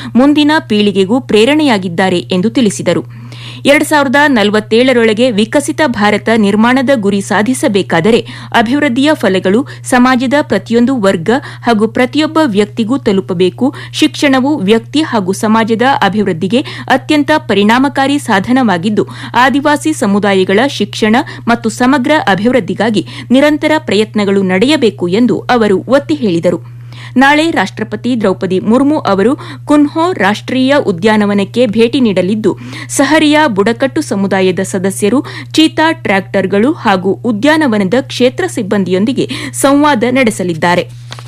ಮುಂದಿನ ಪೀಳಿಗೆಗೂ ಪ್ರೇರಣೆಯಾಗಿದ್ದಾರೆ ಎಂದು ತಿಳಿಸಿದರು. 2047ರೊಳಗೆ ವಿಕಸಿತ ಭಾರತ ನಿರ್ಮಾಣದ ಗುರಿ ಸಾಧಿಸಬೇಕಾದರೆ ಅಭಿವೃದ್ಧಿಯ ಫಲಗಳು ಸಮಾಜದ ಪ್ರತಿಯೊಂದು ವರ್ಗ ಹಾಗೂ ಪ್ರತಿಯೊಬ್ಬ ವ್ಯಕ್ತಿಗೂ ತಲುಪಬೇಕು. ಶಿಕ್ಷಣವು ವ್ಯಕ್ತಿ ಹಾಗೂ ಸಮಾಜದ ಅಭಿವೃದ್ಧಿಗೆ ಅತ್ಯಂತ ಪರಿಣಾಮಕಾರಿ ಸಾಧನವಾಗಿದ್ದು, ಆದಿವಾಸಿ ಸಮುದಾಯಗಳ ಶಿಕ್ಷಣ ಮತ್ತು ಸಮಗ್ರ ಅಭಿವೃದ್ಧಿಗಾಗಿ ನಿರಂತರ ಪ್ರಯತ್ನಗಳು ನಡೆಯಬೇಕು ಎಂದು ಅವರು ಒತ್ತಿ ಹೇಳಿದರು. ನಾಳೆ ರಾಷ್ಟಪತಿ ದ್ರೌಪದಿ ಮುರ್ಮು ಅವರು ಕುನ್ಹೋ ರಾಷ್ಟೀಯ ಉದ್ಯಾನವನಕ್ಕೆ ಭೇಟಿ ನೀಡಲಿದ್ದು, ಸಹರಿಯಾ ಬುಡಕಟ್ಟು ಸಮುದಾಯದ ಸದಸ್ಯರು, ಚೀತಾ ಟ್ರ್ಯಾಕ್ಟರ್ಗಳು ಹಾಗೂ ಉದ್ಯಾನವನದ ಕ್ಷೇತ್ರ ಸಿಬ್ಬಂದಿಯೊಂದಿಗೆ ಸಂವಾದ ನಡೆಸಲಿದ್ದಾರೆ.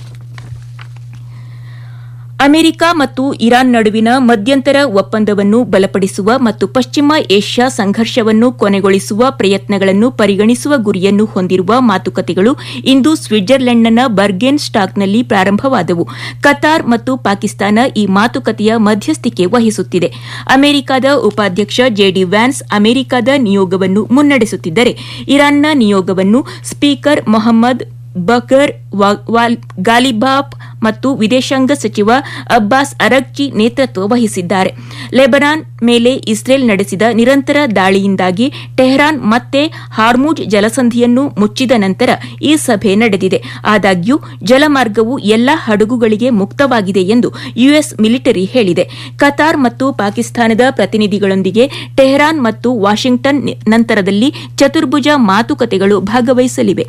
ಅಮೆರಿಕ ಮತ್ತು ಇರಾನ್ ನಡುವಿನ ಮಧ್ಯಂತರ ಒಪ್ಪಂದವನ್ನು ಬಲಪಡಿಸುವ ಮತ್ತು ಪಶ್ಚಿಮ ಏಷ್ಯಾ ಸಂಘರ್ಷವನ್ನು ಕೊನೆಗೊಳಿಸುವ ಪ್ರಯತ್ನಗಳನ್ನು ಪರಿಗಣಿಸುವ ಗುರಿಯನ್ನು ಹೊಂದಿರುವ ಮಾತುಕತೆಗಳು ಇಂದು ಸ್ವಿಟ್ಜರ್ಲೆಂಡ್ನ ಬರ್ಗೆನ್ ಸ್ಟಾಕ್ನಲ್ಲಿ ಪ್ರಾರಂಭವಾದವು. ಕತಾರ್ ಮತ್ತು ಪಾಕಿಸ್ತಾನ ಈ ಮಾತುಕತೆಯ ಮಧ್ಯಸ್ಥಿಕೆ ವಹಿಸುತ್ತಿದೆ. ಅಮೆರಿಕದ ಉಪಾಧ್ಯಕ್ಷ ಜೆಡಿ ವ್ಯಾನ್ಸ್ ಅಮೆರಿಕದ ನಿಯೋಗವನ್ನು ಮುನ್ನಡೆಸುತ್ತಿದ್ದರೆ, ಇರಾನ್ನ ನಿಯೋಗವನ್ನು ಸ್ಪೀಕರ್ ಮೊಹಮ್ಮದ್ ಬಕರ್ ಗಾಲಿಬಾಫ್ ಮತ್ತು ವಿದೇಶಾಂಗ ಸಚಿವ ಅಬ್ಬಾಸ್ ಅರಗ್ಚಿ ನೇತೃತ್ವ ವಹಿಸಿದ್ದಾರೆ. ಲೆಬನಾನ್ ಮೇಲೆ ಇಸ್ರೇಲ್ ನಡೆಸಿದ ನಿರಂತರ ದಾಳಿಯಿಂದಾಗಿ ಟೆಹರಾನ್ ಮತ್ತೆ ಹಾರ್ಮುಜ್ ಜಲಸಂಧಿಯನ್ನು ಮುಚ್ಚಿದ ನಂತರ ಈ ಸಭೆ ನಡೆದಿದೆ. ಆದಾಗ್ಯೂ ಜಲಮಾರ್ಗವು ಎಲ್ಲಾ ಹಡಗುಗಳಿಗೆ ಮುಕ್ತವಾಗಿದೆ ಎಂದು ಯುಎಸ್ ಮಿಲಿಟರಿ ಹೇಳಿದೆ. ಕತಾರ್ ಮತ್ತು ಪಾಕಿಸ್ತಾನದ ಪ್ರತಿನಿಧಿಗಳೊಂದಿಗೆ ಟೆಹರಾನ್ ಮತ್ತು ವಾಷಿಂಗ್ಟನ್ ನಂತರದಲ್ಲಿ ಚತುರ್ಭುಜ ಮಾತುಕತೆಗಳು ಭಾಗವಹಿಸಲಿವೆ.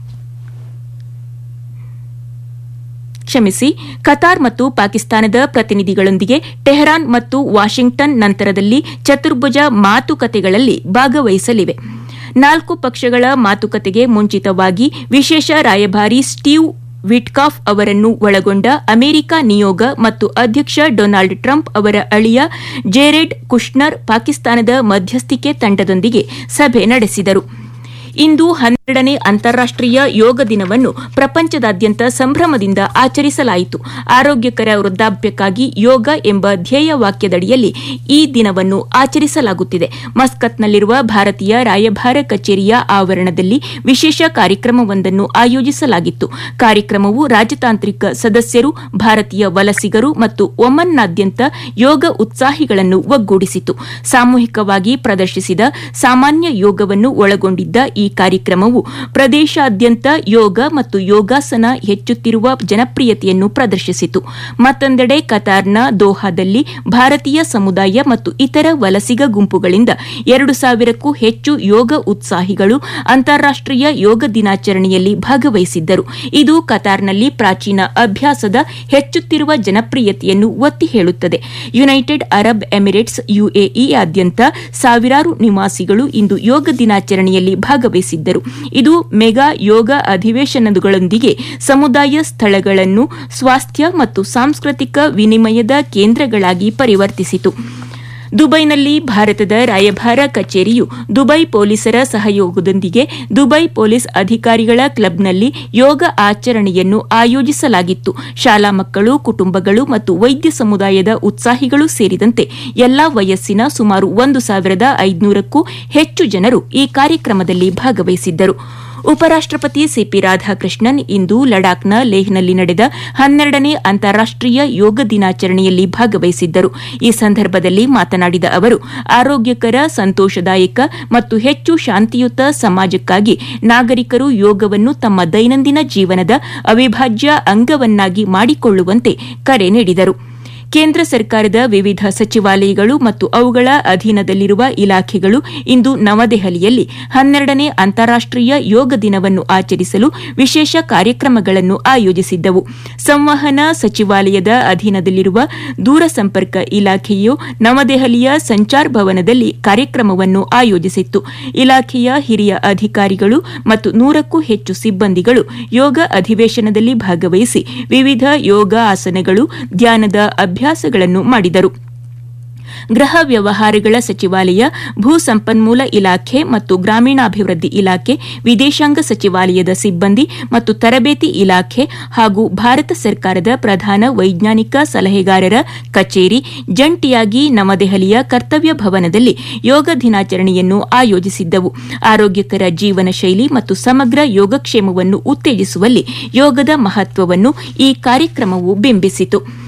ಕತಾರ್ ಮತ್ತು ಪಾಕಿಸ್ತಾನದ ಪ್ರತಿನಿಧಿಗಳೊಂದಿಗೆ ಟೆಹರಾನ್ ಮತ್ತು ವಾಷಿಂಗ್ಟನ್ ನಂತರದಲ್ಲಿ ಚತುರ್ಭುಜ ಮಾತುಕತೆಗಳಲ್ಲಿ ಭಾಗವಹಿಸಲಿವೆ. 4 ಪಕ್ಷಗಳ ಮಾತುಕತೆಗೆ ಮುಂಚಿತವಾಗಿ ವಿಶೇಷ ರಾಯಭಾರಿ ಸ್ಟೀವ್ ವಿಟ್ಕಾಫ್ ಅವರನ್ನು ಒಳಗೊಂಡ ಅಮೆರಿಕ ನಿಯೋಗ ಮತ್ತು ಅಧ್ಯಕ್ಷ ಡೊನಾಲ್ಡ್ ಟ್ರಂಪ್ ಅವರ ಅಳಿಯ ಜೇರೆಡ್ ಕುಶ್ನರ್ ಪಾಕಿಸ್ತಾನದ ಮಧ್ಯಸ್ಥಿಕೆ ತಂಡದೊಂದಿಗೆ ಸಭೆ ನಡೆಸಿದರು. ಇಂದು 12ನೇ ಅಂತಾರಾಷ್ಟೀಯ ಯೋಗ ದಿನವನ್ನು ಪ್ರಪಂಚದಾದ್ಯಂತ ಸಂಭ್ರಮದಿಂದ ಆಚರಿಸಲಾಯಿತು. ಆರೋಗ್ಯಕರ ವೃದ್ಧಾಪ್ಯಕ್ಕಾಗಿ ಯೋಗ ಎಂಬ ಧ್ಯೇಯ ವಾಕ್ಯದಡಿಯಲ್ಲಿ ಈ ದಿನವನ್ನು ಆಚರಿಸಲಾಗುತ್ತಿದೆ. ಮಸ್ಕತ್ನಲ್ಲಿರುವ ಭಾರತೀಯ ರಾಯಭಾರ ಕಚೇರಿಯ ಆವರಣದಲ್ಲಿ ವಿಶೇಷ ಕಾರ್ಯಕ್ರಮವೊಂದನ್ನು ಆಯೋಜಿಸಲಾಗಿತ್ತು. ಕಾರ್ಯಕ್ರಮವು ರಾಜತಾಂತ್ರಿಕ ಸದಸ್ಯರು, ಭಾರತೀಯ ವಲಸಿಗರು ಮತ್ತು ಒಮನ್ನಾದ್ಯಂತ ಯೋಗ ಉತ್ಸಾಹಿಗಳನ್ನು ಒಗ್ಗೂಡಿಸಿತು. ಸಾಮೂಹಿಕವಾಗಿ ಪ್ರದರ್ಶಿಸಿದ ಸಾಮಾನ್ಯ ಯೋಗವನ್ನು ಒಳಗೊಂಡಿದ್ದ ಈ ಕಾರ್ಯಕ್ರಮವು ಪ್ರದೇಶಾದ್ಯಂತ ಯೋಗ ಮತ್ತು ಯೋಗಾಸನ ಹೆಚ್ಚುತ್ತಿರುವ ಜನಪ್ರಿಯತೆಯನ್ನು ಪ್ರದರ್ಶಿಸಿತು. ಮತ್ತೊಂದೆಡೆ ಕತಾರ್ನ ದೋಹಾದಲ್ಲಿ ಭಾರತೀಯ ಸಮುದಾಯ ಮತ್ತು ಇತರ ವಲಸಿಗ ಗುಂಪುಗಳಿಂದ 2,000ಕ್ಕೂ ಹೆಚ್ಚು ಯೋಗ ಉತ್ಸಾಹಿಗಳು ಅಂತಾರಾಷ್ಟೀಯ ಯೋಗ ದಿನಾಚರಣೆಯಲ್ಲಿ ಭಾಗವಹಿಸಿದ್ದರು. ಇದು ಕತಾರ್ನಲ್ಲಿ ಪ್ರಾಚೀನ ಅಭ್ಯಾಸದ ಹೆಚ್ಚುತ್ತಿರುವ ಜನಪ್ರಿಯತೆಯನ್ನು ಒತ್ತಿ ಹೇಳುತ್ತದೆ. ಯುನೈಟೆಡ್ ಅರಬ್ ಎಮಿರೇಟ್ಸ್ ಯುಎಇಯಾದ್ಯಂತ ಸಾವಿರಾರು ನಿವಾಸಿಗಳು ಇಂದು ಯೋಗ ದಿನಾಚರಣೆಯಲ್ಲಿ ಭಾಗವಹಿಸಿದ್ದರು. ಇದು ಮೆಗಾ ಯೋಗ ಅಧಿವೇಶನಗಳೊಂದಿಗೆ ಸಮುದಾಯ ಸ್ಥಳಗಳನ್ನು ಸ್ವಾಸ್ಥ್ಯ ಮತ್ತು ಸಾಂಸ್ಕೃತಿಕ ವಿನಿಮಯದ ಕೇಂದ್ರಗಳಾಗಿ ಪರಿವರ್ತಿಸಿತು. ದುಬೈನಲ್ಲಿ ಭಾರತದ ರಾಯಭಾರ ಕಚೇರಿಯು ದುಬೈ ಪೊಲೀಸರ ಸಹಯೋಗದೊಂದಿಗೆ ದುಬೈ ಪೊಲೀಸ್ ಅಧಿಕಾರಿಗಳ ಕ್ಲಬ್ನಲ್ಲಿ ಯೋಗ ಆಚರಣೆಯನ್ನು ಆಯೋಜಿಸಲಾಗಿತ್ತು. ಶಾಲಾ ಮಕ್ಕಳು, ಕುಟುಂಬಗಳು ಮತ್ತು ವೈದ್ಯ ಸಮುದಾಯದ ಉತ್ಸಾಹಿಗಳು ಸೇರಿದಂತೆ ಎಲ್ಲಾ ವಯಸ್ಸಿನ ಸುಮಾರು 1,500ಕ್ಕೂ ಹೆಚ್ಚು ಜನರು ಈ ಕಾರ್ಯಕ್ರಮದಲ್ಲಿ ಭಾಗವಹಿಸಿದ್ದರು. ಉಪರಾಷ್ಟಪತಿ ಸಿಪಿ ರಾಧಾಕೃಷ್ಣನ್ ಇಂದು ಲಡಾಖ್ನ ಲೇಹ್ನಲ್ಲಿ ನಡೆದ 12ನೇ ಅಂತಾರಾಷ್ಟೀಯ ಯೋಗ ದಿನಾಚರಣೆಯಲ್ಲಿ ಭಾಗವಹಿಸಿದ್ದರು. ಈ ಸಂದರ್ಭದಲ್ಲಿ ಮಾತನಾಡಿದ ಅವರು, ಆರೋಗ್ಯಕರ, ಸಂತೋಷದಾಯಕ ಮತ್ತು ಹೆಚ್ಚು ಶಾಂತಿಯುತ ಸಮಾಜಕ್ಕಾಗಿ ನಾಗರಿಕರು ಯೋಗವನ್ನು ತಮ್ಮ ದೈನಂದಿನ ಜೀವನದ ಅವಿಭಾಜ್ಯ ಅಂಗವನ್ನಾಗಿ ಮಾಡಿಕೊಳ್ಳುವಂತೆ ಕರೆ ನೀಡಿದರು. ಕೇಂದ್ರ ಸರ್ಕಾರದ ವಿವಿಧ ಸಚಿವಾಲಯಗಳು ಮತ್ತು ಅವುಗಳ ಅಧೀನದಲ್ಲಿರುವ ಇಲಾಖೆಗಳು ಇಂದು ನವದೆಹಲಿಯಲ್ಲಿ 12ನೇ ಅಂತಾರಾಷ್ಟೀಯ ಯೋಗ ದಿನವನ್ನು ಆಚರಿಸಲು ವಿಶೇಷ ಕಾರ್ಯಕ್ರಮಗಳನ್ನು ಆಯೋಜಿಸಿದ್ದವು. ಸಂವಹನ ಸಚಿವಾಲಯದ ಅಧೀನದಲ್ಲಿರುವ ದೂರಸಂಪರ್ಕ ಇಲಾಖೆಯು ನವದೆಹಲಿಯ ಸಂಚಾರ್ ಭವನದಲ್ಲಿ ಕಾರ್ಯಕ್ರಮವನ್ನು ಆಯೋಜಿಸಿತ್ತು. ಇಲಾಖೆಯ ಹಿರಿಯ ಅಧಿಕಾರಿಗಳು ಮತ್ತು 100ಕ್ಕೂ ಹೆಚ್ಚು ಸಿಬ್ಬಂದಿಗಳು ಯೋಗ ಅಧಿವೇಶನದಲ್ಲಿ ಭಾಗವಹಿಸಿ ವಿವಿಧ ಯೋಗ ಆಸನಗಳು, ಧ್ಯಾನದ ಅಭ್ಯಾಸಗಳನ್ನು ಮಾಡಿದರು. ಗೃಹ ವ್ಯವಹಾರಗಳ ಸಚಿವಾಲಯ, ಭೂ ಸಂಪನ್ಮೂಲ ಇಲಾಖೆ ಮತ್ತು ಗ್ರಾಮೀಣಾಭಿವೃದ್ಧಿ ಇಲಾಖೆ, ವಿದೇಶಾಂಗ ಸಚಿವಾಲಯದ ಸಿಬ್ಬಂದಿ ಮತ್ತು ತರಬೇತಿ ಇಲಾಖೆ ಹಾಗೂ ಭಾರತ ಸರ್ಕಾರದ ಪ್ರಧಾನ ವೈಜ್ಞಾನಿಕ ಸಲಹೆಗಾರರ ಕಚೇರಿ ಜಂಟಿಯಾಗಿ ನವದೆಹಲಿಯ ಕರ್ತವ್ಯ ಭವನದಲ್ಲಿ ಯೋಗ ದಿನಾಚರಣೆಯನ್ನು ಆಯೋಜಿಸಿದ್ದವು. ಆರೋಗ್ಯಕರ ಜೀವನ ಶೈಲಿ ಮತ್ತು ಸಮಗ್ರ ಯೋಗಕ್ಷೇಮವನ್ನು ಉತ್ತೇಜಿಸುವಲ್ಲಿ ಯೋಗದ ಮಹತ್ವವನ್ನು ಈ ಕಾರ್ಯಕ್ರಮವು ಬಿಂಬಿಸಿತು.